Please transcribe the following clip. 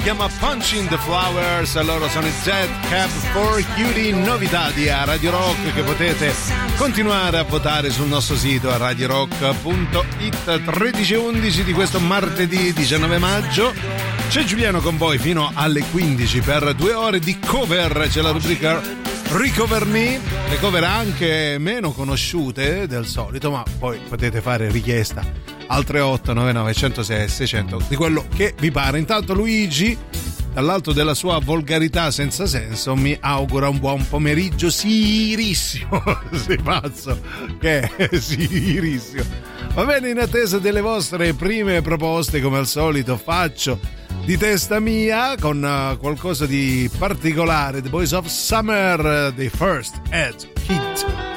chiama Punching the Flowers, loro sono i Dead Cab for Cutie, novità di Radio Rock che potete continuare a votare sul nostro sito a radiorock.it. 13:11 di questo martedì 19 maggio. C'è Giuliano con voi fino alle 15 per 2 ore di cover. C'è la rubrica Recover Me, le cover anche meno conosciute del solito, ma poi potete fare richiesta al 3899 106 600 di quello che vi pare. Intanto Luigi, dall'alto della sua volgarità senza senso, mi augura un buon pomeriggio sirissimo. Sei pazzo? Che è sirissimo. Va bene, in attesa delle vostre prime proposte, come al solito faccio di testa mia con qualcosa di particolare. The Boys of Summer, The First Ed Kid.